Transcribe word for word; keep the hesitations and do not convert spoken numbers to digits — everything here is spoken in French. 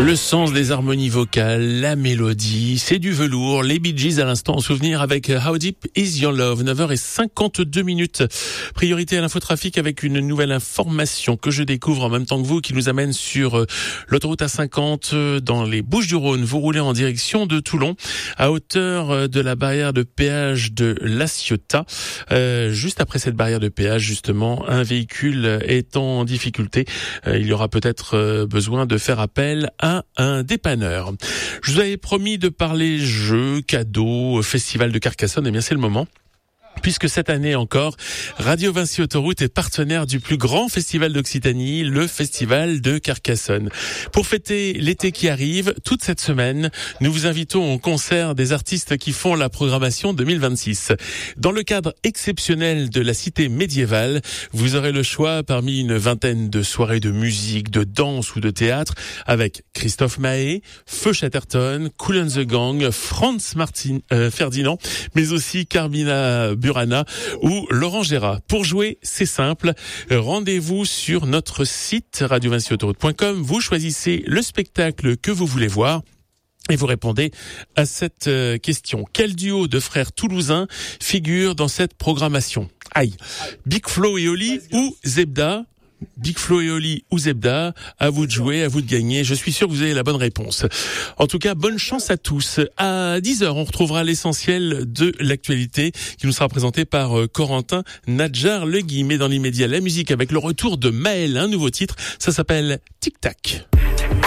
Le sens des harmonies vocales, la mélodie, c'est du velours. Les Bee Gees à l'instant en souvenir avec How Deep Is Your Love, neuf heures cinquante-deux minutes. Priorité à l'infotrafic avec une nouvelle information que je découvre en même temps que vous, qui nous amène sur l'autoroute A cinquante dans les Bouches-du-Rhône. Vous roulez en direction de Toulon, à hauteur de la barrière de péage de La Ciotat. Euh, juste après cette barrière de péage, justement, un véhicule est en difficulté. Euh, il y aura peut-être besoin de faire appel à un dépanneur. Je vous avais promis de parler jeux, cadeaux, festival de Carcassonne. Eh bien, c'est le moment. Puisque cette année encore, Radio Vinci Autoroute est partenaire du plus grand festival d'Occitanie, le Festival de Carcassonne. Pour fêter l'été qui arrive, toute cette semaine, nous vous invitons au concert des artistes qui font la programmation deux mille vingt-six. Dans le cadre exceptionnel de la cité médiévale, vous aurez le choix parmi une vingtaine de soirées de musique, de danse ou de théâtre avec Christophe Mahé, Feu Chatterton, Kool and the Gang, Franz Martin, euh, Ferdinand, mais aussi Carmina Burana ou Laurent Gérard. Pour jouer, c'est simple. Rendez-vous sur notre site radio vinci autoroute point com. Vous choisissez le spectacle que vous voulez voir. Et vous répondez à cette question. Quel duo de frères toulousains figure dans cette programmation? Aïe. Big Flo et Oli ou Zebda? Big Flo et Oli ou Zebda, à vous de jouer, à vous de gagner. Je suis sûr que vous avez la bonne réponse. En tout cas, bonne chance à tous. À dix heures, on retrouvera l'essentiel de l'actualité qui nous sera présenté par Corentin Nadjar-Legui. Mais dans l'immédiat, la musique avec le retour de Maël, un nouveau titre. Ça s'appelle Tic Tac.